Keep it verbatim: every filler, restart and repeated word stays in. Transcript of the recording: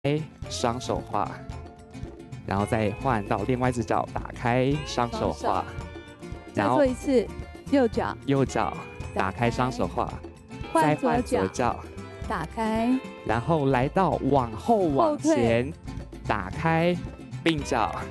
双手画，然后再换到另外一只脚，打开双手画， 再做一次，右脚， 右脚打开双手画，再换左脚， 打开， 然后来到往后往前，打开鬓角。